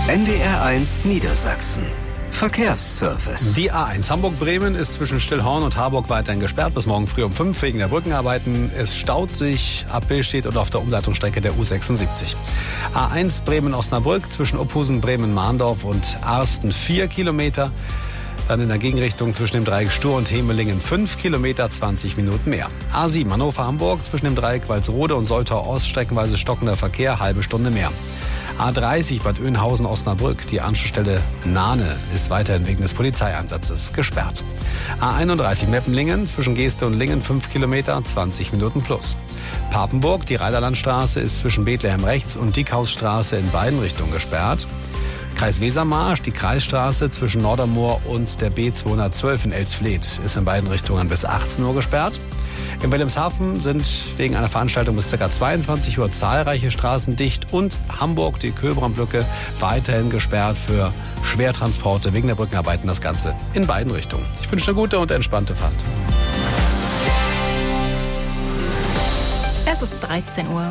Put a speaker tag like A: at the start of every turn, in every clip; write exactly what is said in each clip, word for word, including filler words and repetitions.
A: N D R eins Niedersachsen. Verkehrsservice.
B: Die A eins Hamburg-Bremen ist zwischen Stillhorn und Harburg weiterhin gesperrt bis morgen früh um fünf wegen der Brückenarbeiten. Es staut sich ab Billstedt und auf der Umleitungsstrecke der U sechsundsiebzig. A eins Bremen-Osnabrück zwischen Uphusen, Bremen-Mahndorf und Arsten vier Kilometer. Dann in der Gegenrichtung zwischen dem Dreieck Stur und Hemelingen fünf Kilometer, zwanzig Minuten mehr. A sieben Hannover-Hamburg zwischen dem Dreieck Walsrode und Soltau-Ost streckenweise stockender Verkehr, halbe Stunde mehr. A dreißig Bad Oeynhausen-Osnabrück, die Anschlussstelle Nahne, ist weiterhin wegen des Polizeieinsatzes gesperrt. A einunddreißig Meppenlingen zwischen Geeste und Lingen fünf Kilometer, zwanzig Minuten plus. Papenburg, die Reiderlandstraße, ist zwischen Bethlehem rechts und Dickhausstraße in beiden Richtungen gesperrt. Kreis Wesermarsch, die Kreisstraße zwischen Nordermoor und der B zweihundertzwölf in Elsfleth ist in beiden Richtungen bis achtzehn Uhr gesperrt. In Wilhelmshaven sind wegen einer Veranstaltung bis ca. zweiundzwanzig Uhr zahlreiche Straßen dicht und Hamburg, die Köhlbrandbrücke, weiterhin gesperrt für Schwertransporte wegen der Brückenarbeiten. Das Ganze in beiden Richtungen. Ich wünsche eine gute und entspannte Fahrt.
C: Es ist dreizehn Uhr.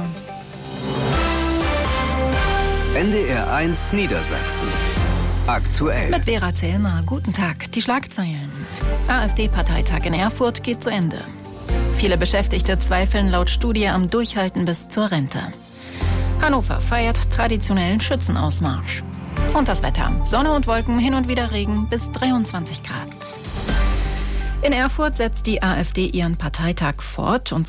A: N D R eins Niedersachsen. Aktuell.
C: Mit Vera Zellmer. Guten Tag. Die Schlagzeilen. AfD-Parteitag in Erfurt geht zu Ende. Viele Beschäftigte zweifeln laut Studie am Durchhalten bis zur Rente. Hannover feiert traditionellen Schützenausmarsch. Und das Wetter. Sonne und Wolken, hin und wieder Regen bis dreiundzwanzig Grad. In Erfurt setzt die AfD ihren Parteitag fort und